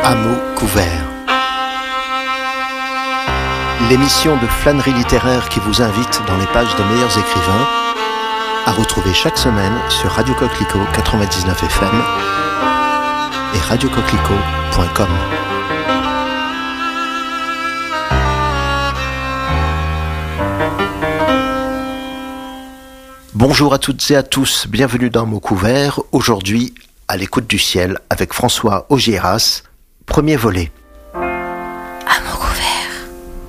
À mots couverts. L'émission de flânerie littéraire qui vous invite dans les pages des meilleurs écrivains, à retrouver chaque semaine sur Radio Coquelicot 99 FM et radiocoquelicot.com. Bonjour à toutes et à tous, bienvenue dans Mots couverts. Aujourd'hui, à l'écoute du ciel avec François Augiéras, premier volet. À mots couverts.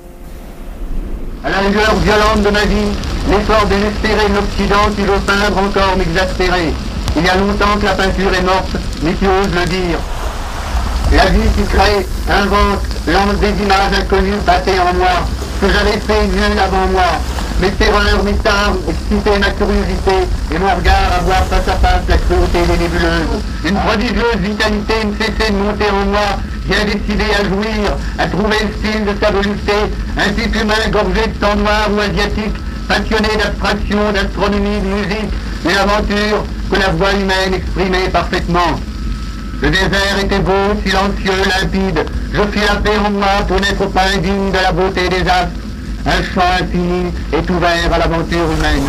À la lueur violente de ma vie, l'effort désespéré de l'Occident qui veut peindre encore m'exaspérer. Il y a longtemps que la peinture est morte, mais tu oses le dire. La vie qui crée, invente, lance des images inconnues battées en moi, que j'avais fait nul avant moi. Mes terreurs, mes tares, excitaient ma curiosité et mon regard à voir face à face la cruauté des nébuleuses. Une prodigieuse vitalité ne cessait de monter en moi, bien décidé à jouir, à trouver le style de sa volupté, un type humain gorgé de sang noir ou asiatique, passionné d'abstraction, d'astronomie, de musique, une aventure que la voix humaine exprimait parfaitement. Le désert était beau, silencieux, limpide. Je fis la paix en moi pour n'être pas indigne de la beauté des astres. Un champ infini est ouvert à l'aventure humaine.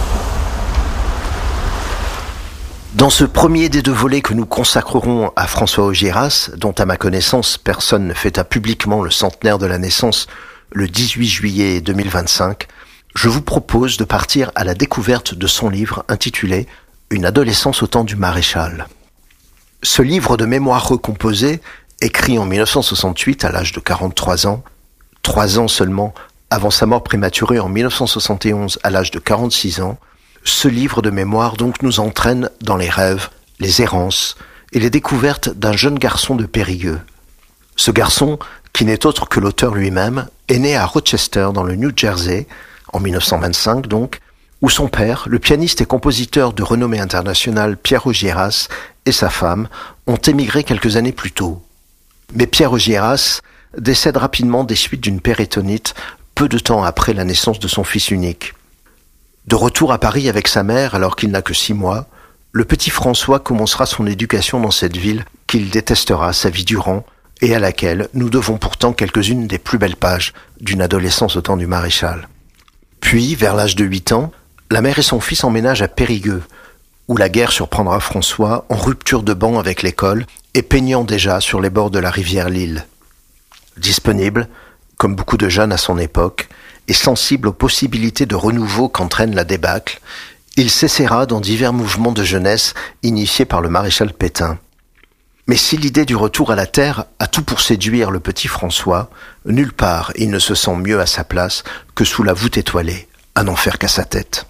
Dans ce premier des deux volets que nous consacrerons à François Augiéras, dont à ma connaissance personne ne fêta publiquement le centenaire de la naissance le 18 juillet 2025, je vous propose de partir à la découverte de son livre intitulé « Une adolescence au temps du maréchal ». Ce livre de mémoires recomposées, écrit en 1968 à l'âge de 43 ans, 3 ans seulement avant sa mort prématurée en 1971 à l'âge de 46 ans, ce livre de mémoire donc nous entraîne dans les rêves, les errances et les découvertes d'un jeune garçon de Périgueux. Ce garçon, qui n'est autre que l'auteur lui-même, est né à Rochester dans le New Jersey, en 1925 donc, où son père, le pianiste et compositeur de renommée internationale Pierre Augiéras et sa femme ont émigré quelques années plus tôt. Mais Pierre Augiéras décède rapidement des suites d'une péritonite peu de temps après la naissance de son fils unique. De retour à Paris avec sa mère alors qu'il n'a que 6 mois, le petit François commencera son éducation dans cette ville qu'il détestera sa vie durant et à laquelle nous devons pourtant quelques-unes des plus belles pages d'une adolescence au temps du maréchal. Puis, vers l'âge de 8 ans, la mère et son fils emménagent à Périgueux, où la guerre surprendra François en rupture de ban avec l'école et peignant déjà sur les bords de la rivière Lille. Disponible, comme beaucoup de jeunes à son époque, et sensible aux possibilités de renouveau qu'entraîne la débâcle, il s'essaiera dans divers mouvements de jeunesse initiés par le maréchal Pétain. Mais si l'idée du retour à la terre a tout pour séduire le petit François, nulle part il ne se sent mieux à sa place que sous la voûte étoilée, à n'en faire qu'à sa tête.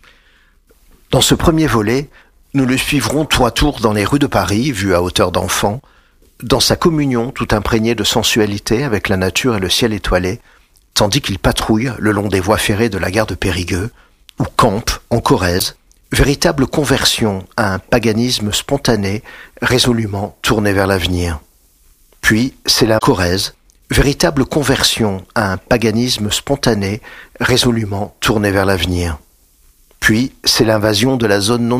Dans ce premier volet, nous le suivrons tour à tour dans les rues de Paris, vues à hauteur d'enfant, dans sa communion tout imprégnée de sensualité avec la nature et le ciel étoilé, tandis qu'il patrouille le long des voies ferrées de la gare de Périgueux, ou campe en Corrèze, véritable conversion à un paganisme spontané, résolument tourné vers l'avenir. Puis, c'est la Corrèze, véritable conversion à un paganisme spontané, résolument tourné vers l'avenir. Puis, c'est l'invasion de la zone non